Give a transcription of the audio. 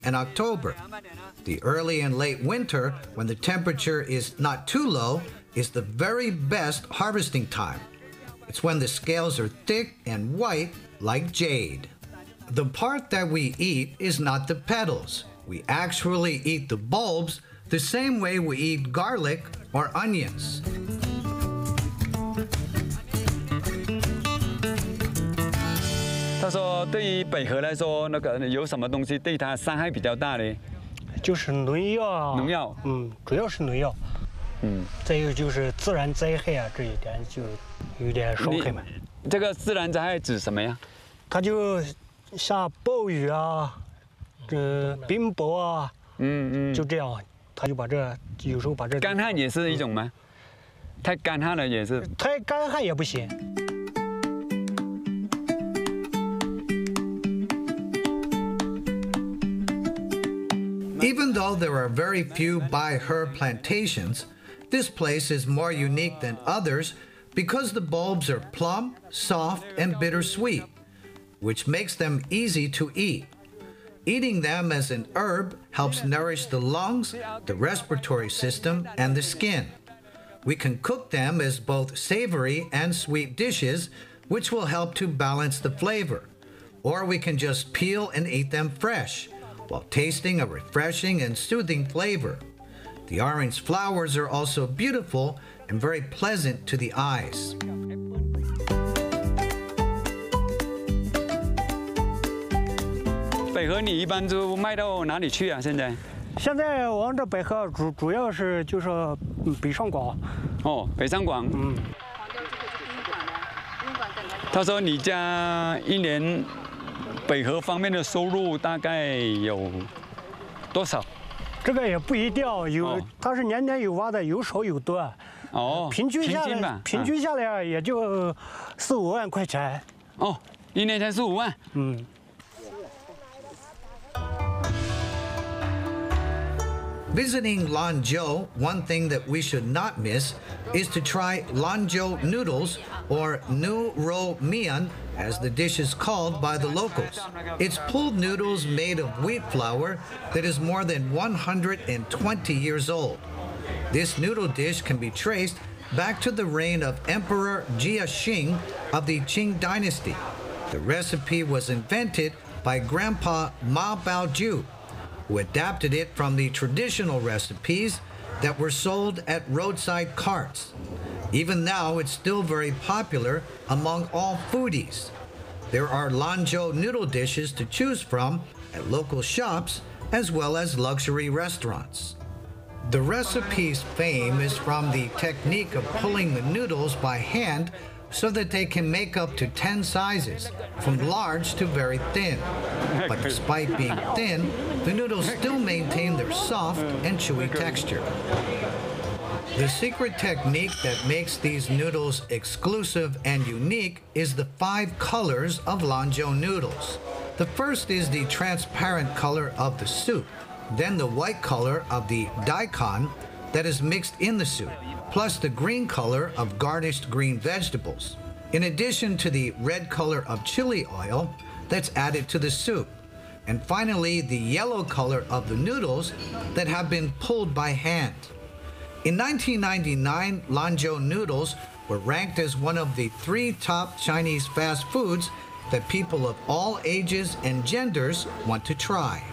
and October. The early and late winter, when the temperature is not too low, is the very best harvesting time. It's when the scales are thick and white like jade. The part that we eat is not the petals. We actually eat the bulbs the same way we eat garlic or onions. 他说，对于百合来说，那个有什么东西对它伤害比较大呢？ 就是农药啊。 农药。 主要是农药。再有就是自然灾害啊，这一点就有点伤害嘛。 这个自然灾害指什么呀？ 它就下暴雨啊，冰雹啊，就这样，他就把这有时候把这干旱也是一种吗？太干旱了也是。 太干旱也不行。 Even though there are very few Bai He plantations, this place is more unique than others because the bulbs are plump, soft, and bittersweet, which makes them easy to eat. Eating them as an herb helps nourish the lungs, the respiratory system, and the skin. We can cook them as both savory and sweet dishes, which will help to balance the flavor. Or we can just peel and eat them fresh, while tasting a refreshing and soothing flavor. The orange flowers are also beautiful and very pleasant to the eyes. 百合你一般就卖到哪里去啊？现在？ 现在往这百合主要是就是北上广。 哦，北上广。他说你家一年。 百合方面的收入大概有多少？ 这个也不一定，它是年年有挖的，有少有多。 哦， 平均下来也就4、5万块钱。 哦，一年才4、5万。 Visiting Lanzhou, one thing that we should not miss is to try Lanzhou noodles, or Nu Ro Mian, as the dish is called by the locals. It's pulled noodles made of wheat flour that is more than 120 years old. This noodle dish can be traced back to the reign of Emperor Jia Xing of the Qing dynasty. The recipe was invented by Grandpa Ma Baoju, who adapted it from the traditional recipes that were sold at roadside carts. Even now, it's still very popular among all foodies. There are Lanzhou noodle dishes to choose from at local shops as well as luxury restaurants. The recipe's fame is from the technique of pulling the noodles by hand so that they can make up to 10 sizes, from large to very thin. But despite being thin, the noodles still maintain their soft and chewy texture. The secret technique that makes these noodles exclusive and unique is the 5 colors of Lanzhou noodles. The first is the transparent color of the soup, then the white color of the daikon that is mixed in the soup, plus the green color of garnished green vegetables, in addition to the red color of chili oil that's added to the soup, and finally the yellow color of the noodles that have been pulled by hand. In 1999, Lanzhou noodles were ranked as one of the 3 top Chinese fast foods that people of all ages and genders want to try.